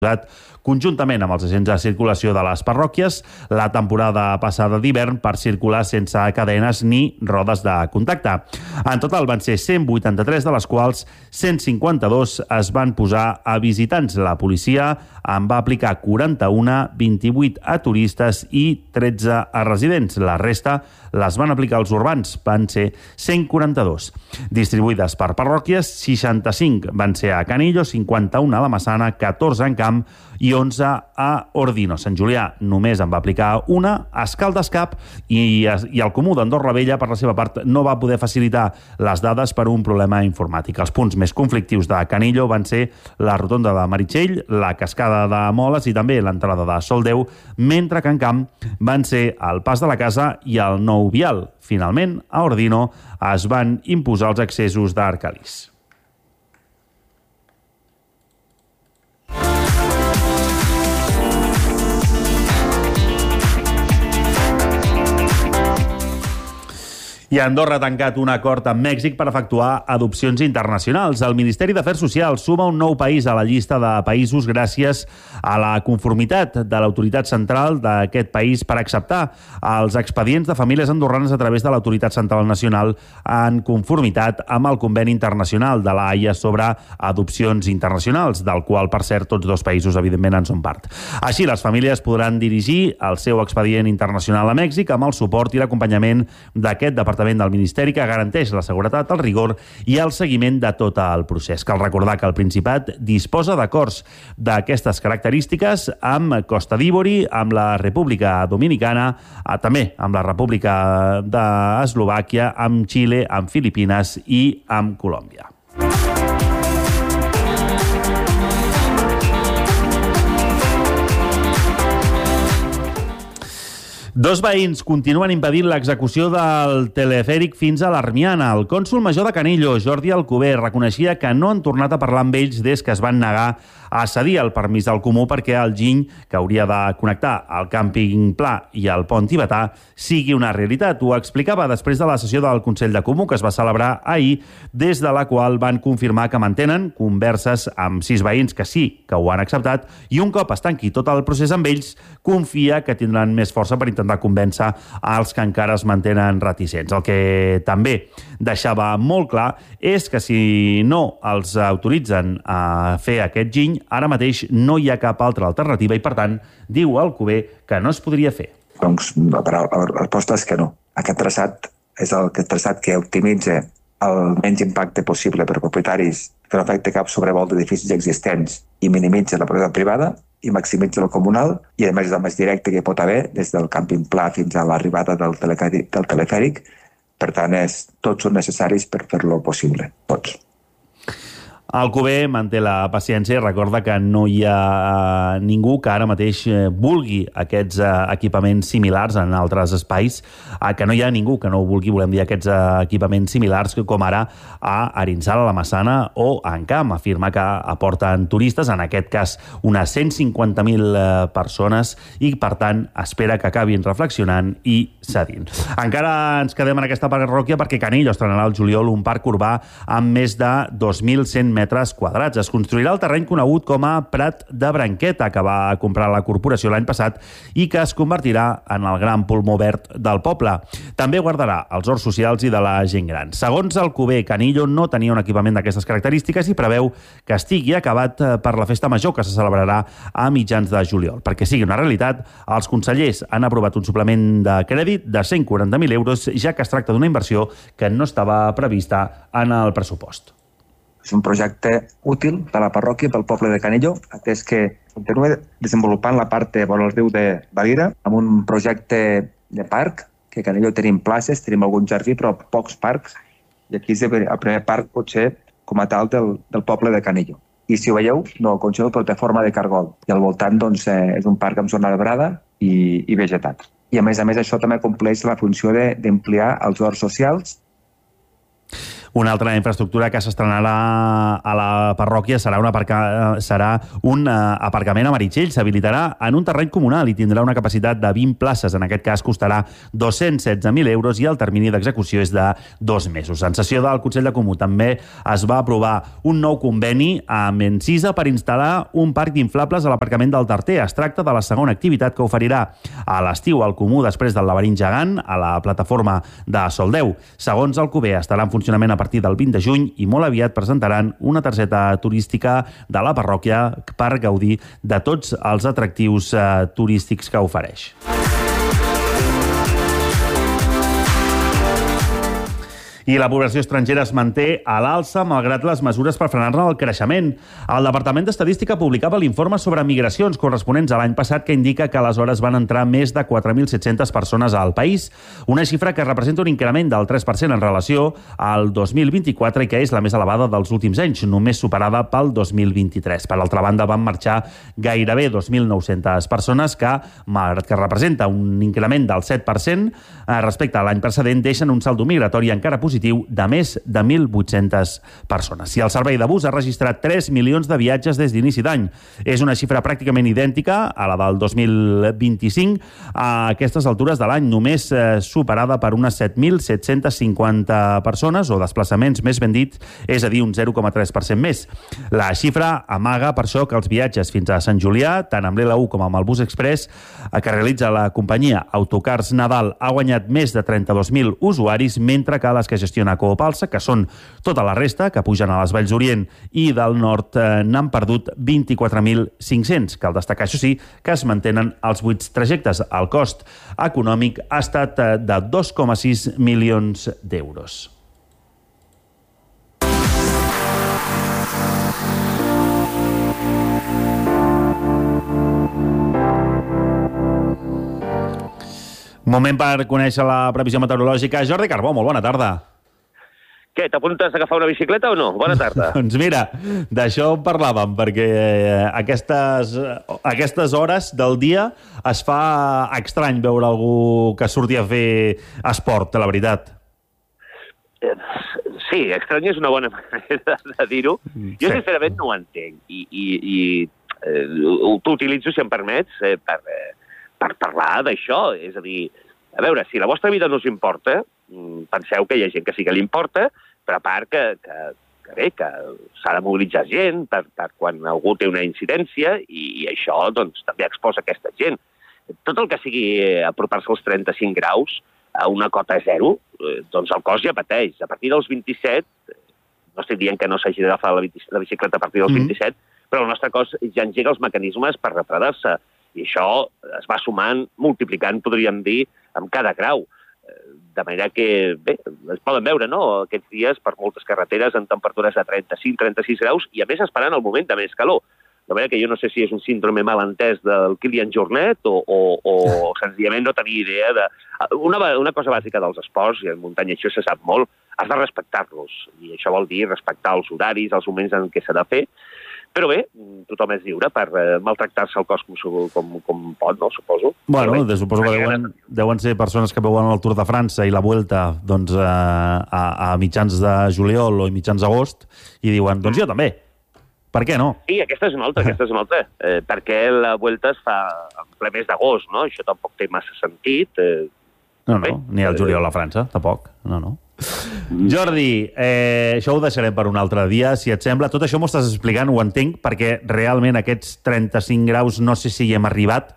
conjuntament amb els agents de circulació de les parròquies la temporada passada d'hivern per circular sense cadenes ni rodes de contacte. En total van ser 183, de les quals 152 es van posar a visitants. La policia en va aplicar 41, 28 a turistes i 13 a residents. La resta les van aplicar als urbans, van ser 142. Distribuïdes per parròquies, 65 van ser a Canillo, 51 a la Massana, 14 en Camp i 11 a Ordino. Sant Julià només en va aplicar una, a Escaldes Cap, i el Comú d'Andorra Vella, per la seva part, no va poder facilitar les dades per un problema informàtic. Els punts més conflictius de Canillo van ser la rotonda de Meritxell, la cascada de Moles i també l'entrada de Soldeu, mentre que en Camp van ser el Pas de la Casa i el Nou Vial. Finalment, a Ordino es van imposar els accessos d'Arcalís. I Andorra ha tancat un acord amb Mèxic per efectuar adopcions internacionals. El Ministeri d'Afers Socials suma un nou país a la llista de països gràcies a la conformitat de l'autoritat central d'aquest país per acceptar els expedients de famílies andorranes a través de l'autoritat central nacional en conformitat amb el conveni internacional de la Haia sobre adopcions internacionals, del qual, per cert, tots dos països, evidentment, en són part. Així, les famílies podran dirigir el seu expedient internacional a Mèxic amb el suport i l'acompanyament d'aquest departament del Ministeri, que garanteix la seguretat, el rigor i el seguiment de tot el procés. Cal recordar que el Principat disposa d'acords d'aquestes característiques amb Costa d'Ivori, amb la República Dominicana, també amb la República d'Eslovàquia, amb Xile, amb Filipines i amb Colòmbia. Dos veïns continuen impedint l'execució del telefèric fins a l'Armiana. El cònsol major de Canillo, Jordi Alcover, reconeixia que no han tornat a parlar amb ells des que es van negar a cedir el permís del Comú perquè el giny que hauria de connectar el càmping Pla i el pont tibetà sigui una realitat. Ho explicava després de la sessió del Consell de Comú que es va celebrar ahir, des de la qual van confirmar que mantenen converses amb 6 veïns que sí que ho han acceptat, i un cop es tanqui tot el procés amb ells, confia que tindran més força per intentar convèncer als que encara es mantenen reticents. El que també deixava molt clar és que si no els autoritzen a fer aquest giny, ara mateix no hi ha cap altra alternativa i, per tant, diu Alcover que no es podria fer. Doncs la resposta és que no. Aquest traçat és el traçat que optimitza el menys impacte possible per propietaris, que no afecta cap sobrevol d'edificis existents i minimitza la propietat privada i maximitza el comunal, i a més és el més directe que pot haver des del càmping Pla fins a l'arribada del telefèric. Per tant, tots són necessaris per fer-lo possible, tots. Alcover manté la paciència i recorda que no hi ha ningú que ara mateix vulgui aquests equipaments similars en altres espais, que no hi ha ningú que no vulgui, volem dir, aquests equipaments similars com ara a Arinsal, a la Massana o a Encamp. Afirma que aporten turistes, en aquest cas unes 150.000 persones, i per tant espera que acabin reflexionant i cedint. Encara ens quedem en aquesta parròquia perquè Canillo estrenarà al juliol un parc urbà amb més de 2.100 metres quadrats. Es construirà el terreny conegut com a Prat de Branqueta, que va comprar la corporació l'any passat i que es convertirà en el gran pulmó verd del poble. També guardarà els horts socials i de la gent gran. Segons Alcover, Canillo no tenia un equipament d'aquestes característiques i preveu que estigui acabat per la festa major, que se celebrarà a mitjans de juliol. Perquè sigui una realitat, els consellers han aprovat un suplement de crèdit de 140.000 euros, ja que es tracta d'una inversió que no estava prevista en el pressupost. És un projecte útil de la parròquia pel poble de Canillo, atès que continua desenvolupant la part de vora el riu de Valira amb un projecte de parc, que a Canillo tenim places, tenim algun jardí, però pocs parcs, i aquí és el primer parc, potser, com a tal, del poble de Canillo. I si ho veieu, no, el conjunt té forma de cargol, i al voltant doncs, és un parc amb zona arbrada i vegetat. I a més, això també compleix la funció d'ampliar els horts socials. Una altra infraestructura que s'estrenarà a la parròquia serà un aparcament a Meritxell. S'habilitarà en un terreny comunal i tindrà una capacitat de 20 places. En aquest cas costarà 216.000 euros i el termini d'execució és de 2 mesos. En sessió del Consell de Comú també es va aprovar un nou conveni amb Encisa per instal·lar un parc d'inflables a l'aparcament del Tarter. Es tracta de la segona activitat que oferirà a l'estiu al Comú després del laberint gegant a la plataforma de Soldeu. Segons el CUBE, estarà en funcionament a partir del 20 de juny i molt aviat presentaran una targeta turística de la parròquia per gaudir de tots els atractius turístics que ofereix. I la població estrangera es manté a l'alça malgrat les mesures per frenar-ne el creixement. El Departament d'Estadística publicava l'informe sobre migracions corresponents a l'any passat que indica que aleshores van entrar més de 4.700 persones al país, una xifra que representa un increment del 3% en relació al 2024 i que és la més elevada dels últims anys, només superada pel 2023. Per altra banda, van marxar gairebé 2.900 persones que, malgrat que representa un increment del 7% respecte a l'any precedent, deixen un saldo migratori encara positiu de més de 1.800 persones. I el servei de bus ha registrat 3 milions de viatges des d'inici d'any. És una xifra pràcticament idèntica a la del 2025, a aquestes altures de l'any, només superada per unes 7.750 persones o desplaçaments, més ben dit, és a dir, un 0,3% més. La xifra amaga per això que els viatges fins a Sant Julià, tant amb l'L1 com amb el bus express, que realitza la companyia Autocars Nadal, ha guanyat més de 32.000 usuaris, mentre que les que gestiona Coopalsa, que són tota la resta, que pugen a les Valls d'Orient i del Nord, n'han perdut 24.500. Cal destacar, això sí, que es mantenen els 8 trajectes. El cost econòmic ha estat de 2,6 milions d'euros. Moment per conèixer la previsió meteorològica. Jordi Carbó, molt bona tarda. Què, t'apuntes a agafar una bicicleta o no? Bona tarda. Doncs mira, d'això parlàvem, perquè aquestes hores del dia es fa estrany veure algú que surti a fer esport, la veritat. Sí, estrany és una bona manera de dir-ho. Jo sincerament no ho entenc i t'utilitzo, si em permets, per parlar d'això. És a dir, a veure, si la vostra vida no us importa, penseu que hi ha gent que sí que li importa, però a part que s'ha de mobilitzar gent per quan algú té una incidència i això doncs, també exposa aquesta gent. Tot el que sigui apropar-se als 35 graus a una cota zero, doncs el cos ja pateix. A partir dels 27, no estic dient que no s'hagi d'agafar la bicicleta a partir dels 27, però el nostre cos ja engega els mecanismes per refredar-se. I això es va sumant, multiplicant, podríem dir, amb cada grau. De manera que, bé, es poden veure, no?, aquests dies per moltes carreteres en temperatures de 35-36 graus i, a més, esperant el moment de més calor. De manera que jo no sé si és un síndrome mal entès del Kilian Jornet o senzillament no tenir idea de... Una cosa bàsica dels esports, i en muntanya això se sap molt, has de respectar-los. I això vol dir respectar els horaris, els moments en què s'ha de fer. Però bé, tothom és lliure per maltractar-se el cos com pot, no? Suposo. Bueno, suposo que deuen ser persones que veuen el Tour de França i la Vuelta doncs, a mitjans de juliol o mitjans d'agost i diuen, doncs jo també. Per què no? Sí, aquesta és una altra. Perquè la Vuelta es fa en ple mes d'agost, no? Això tampoc té massa sentit. No, ni el juliol a França, tampoc. No. Jordi, això ho deixarem per un altre dia, si et sembla. Tot això m'ho estàs explicant, ho entenc, perquè realment aquests 35 graus no sé si hi hem arribat,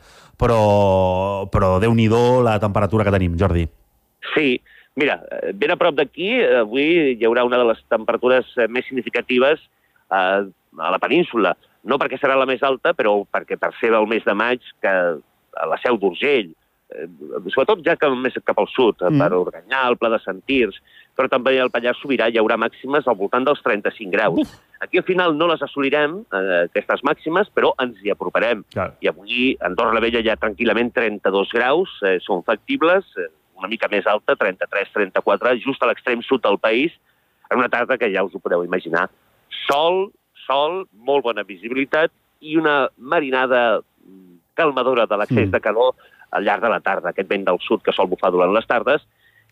però Déu-n'hi-do la temperatura que tenim, Jordi. Sí, mira, ben a prop d'aquí, avui hi haurà una de les temperatures més significatives a la península. No perquè serà la més alta, però perquè per ser el mes de maig, que a la Seu d'Urgell, sobretot ja més cap al sud, per Organyà, el Pla de Sant Tirs, però també al Pallars Sobirà hi haurà màximes al voltant dels 35 graus. Aquí al final no les assolirem, aquestes màximes, però ens hi aproparem. Clar. I avui a Andorra la Vella hi ha tranquil·lament 32 graus, són factibles, una mica més alta, 33-34, just a l'extrem sud del país, en una tarda que ja us ho podeu imaginar. Sol, molt bona visibilitat i una marinada calmadora de l'excés de calor al llarg de la tarda, aquest vent del sud que sol bufar durant les tardes,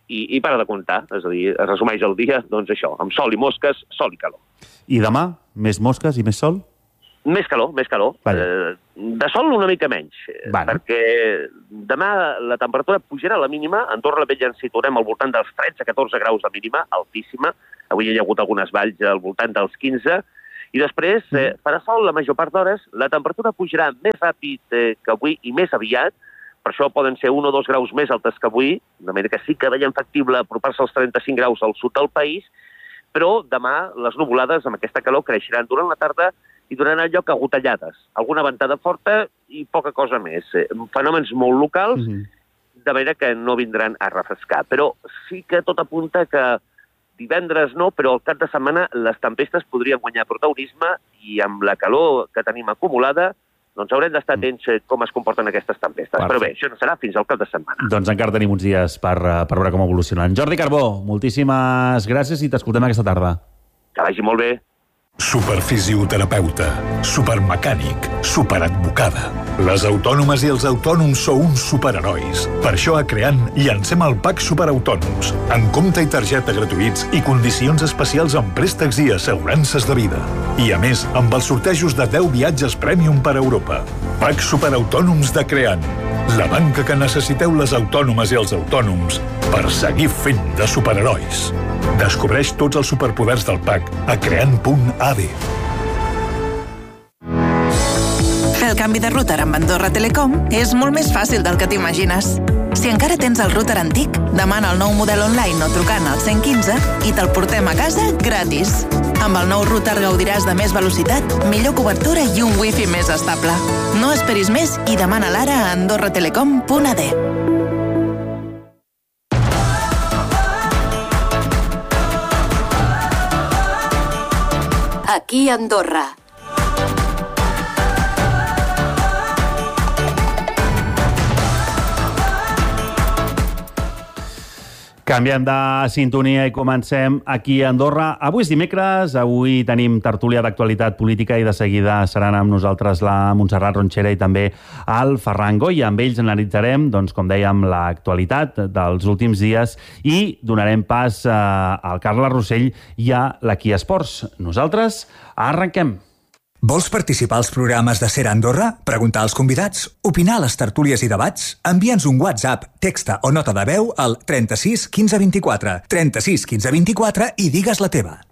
i para de comptar. És a dir, es resumeix el dia, doncs això, amb sol i mosques, sol i calor. I demà, més mosques i més sol? Més calor. De sol una mica menys, perquè demà la temperatura pujarà a la mínima, a Andorra la Vella ens situarem al voltant dels 13-14 graus de mínima, altíssima. Avui hi ha hagut algunes valls al voltant dels 15, i després farà sol la major part d'hores, la temperatura pujarà més ràpid que avui i més aviat, per això poden ser 1 o 2 graus més altes que avui, de manera que sí que veiem factible apropar-se als 35 graus al sud del país, però demà les nuvolades amb aquesta calor creixeran durant la tarda i donaran lloc a gotellades, alguna ventada forta i poca cosa més. Fenòmens molt locals, de manera que no vindran a refrescar. Però sí que tot apunta que divendres no, però al cap de setmana les tempestes podrien guanyar protagonisme i amb la calor que tenim acumulada doncs haurem d'estar atents com es comporten aquestes tempestes. Però bé, això no serà fins al cap de setmana. Doncs encara tenim uns dies per veure com evolucionen. Jordi Carbó, moltíssimes gràcies i t'escoltem aquesta tarda. Que vagi molt bé. Superfisioterapeuta, supermecànic, superadvocada. Les autònomes i els autònoms sou uns superherois. Per això a Creant llancem el PAC Superautònoms, amb compte i targeta gratuïts i condicions especials en préstecs i assegurances de vida. I a més, amb els sortejos de 10 viatges Premium per Europa. PAC Superautònoms de Creant, la banca que necessiteu les autònomes i els autònoms per seguir fent de superherois. Descobreix tots els superpoders del PAC a creant.ad. Fer el canvi de router amb Andorra Telecom és molt més fàcil del que t'imagines. Si encara tens el router antic, demana el nou model online o trucant al 115 i te'l portem a casa gratis. Amb el nou router gaudiràs de més velocitat, millor cobertura i un wifi més estable. No esperis més i demana l'ara a andorratelecom.ad. Aquí a Andorra. Canviem de sintonia i comencem aquí a Andorra. Avui és dimecres, avui tenim tertúlia d'actualitat política i de seguida seran amb nosaltres la Montserrat Ronchera i també el Ferran Goya. Amb ells analitzarem, doncs, com dèiem, l'actualitat dels últims dies i donarem pas al Carles Rossell i a la Kia Sports. Nosaltres arrenquem. Vols participar als programes de Ser Andorra? Preguntar als convidats? Opinar a les tertúlies i debats? Envia'ns un WhatsApp, texta o nota de veu al 36 15 24. 36 15 24 i digues la teva.